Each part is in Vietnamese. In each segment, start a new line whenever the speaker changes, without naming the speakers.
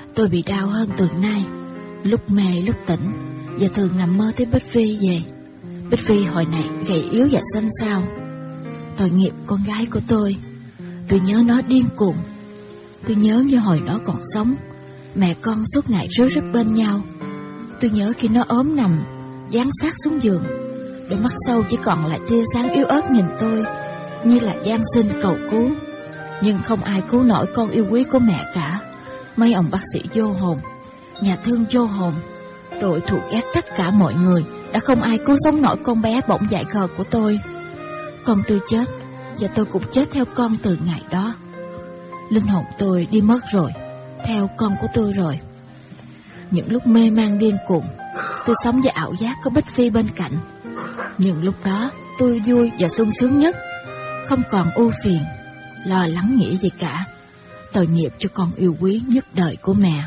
Tôi bị đau hơn từ nay, lúc mê lúc tỉnh, và thường nằm mơ thấy Bích Phi về. Bích Phi hồi này gầy yếu và xanh xao. Tội nghiệp con gái của tôi nhớ nó điên cuồng. Tôi nhớ như hồi nó còn sống, mẹ con suốt ngày ríu rít bên nhau. Tôi nhớ khi nó ốm nằm dán sát xuống giường, đôi mắt sâu chỉ còn lại tia sáng yếu ớt nhìn tôi, như là van xin cầu cứu. Nhưng không ai cứu nổi con yêu quý của mẹ cả. Mấy ông bác sĩ vô hồn, nhà thương vô hồn, tôi thù ghét tất cả mọi người, đã không ai cứu sống nổi con bé bỗng dại khờ của tôi. Con tôi chết, và tôi cũng chết theo con từ ngày đó. Linh hồn tôi đi mất rồi, theo con của tôi rồi. Những lúc mê man điên cuồng, tôi sống với ảo giác có Bích Phi bên cạnh. Nhưng lúc đó tôi vui và sung sướng nhất, không còn ưu phiền, lo lắng nghĩ gì cả. Tội nghiệp cho con yêu quý nhất đời của mẹ.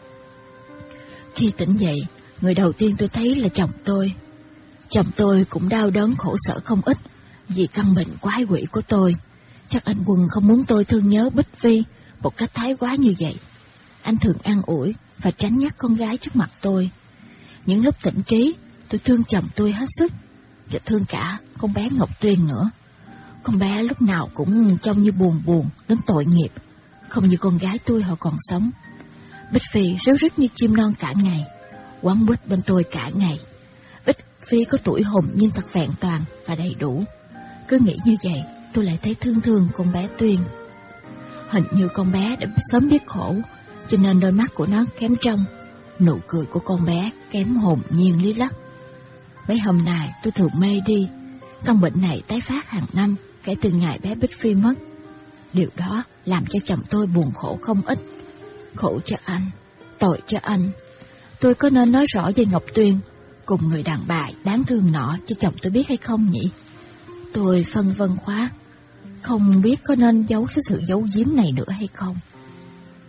Khi tỉnh dậy, người đầu tiên tôi thấy là chồng tôi. Chồng tôi cũng đau đớn khổ sở không ít vì căn bệnh quái quỷ của tôi. Chắc anh Quân không muốn tôi thương nhớ Bích Phi một cách thái quá như vậy. Anh thường an ủi và tránh nhắc con gái trước mặt tôi. Những lúc tỉnh trí, tôi thương chồng tôi hết sức, và thương cả con bé Ngọc Tuyên nữa. Con bé lúc nào cũng trông như buồn đến tội nghiệp, không như con gái tôi hồi còn sống. Bích Phi ríu rít như chim non cả ngày, quấn quýt bên tôi cả ngày. Bích Phi có tuổi hồn nhưng thật vẹn toàn và đầy đủ. Cứ nghĩ như vậy, tôi lại thấy thương con bé Tuyên. Hình như con bé đã sớm biết khổ, cho nên đôi mắt của nó kém trong, nụ cười của con bé kém hồn nhiên lý lắc. Mấy hôm nay tôi thường mê đi. Căn bệnh này tái phát hàng năm kể từ ngày bé Bích Phi mất. Điều đó làm cho chồng tôi buồn khổ không ít. Khổ cho anh, tội cho anh. Tôi có nên nói rõ với Ngọc Tuyên cùng người đàn bà đáng thương nọ cho chồng tôi biết hay không nhỉ? Tôi phân vân quá, không biết có nên giấu cái sự giấu giếm này nữa hay không.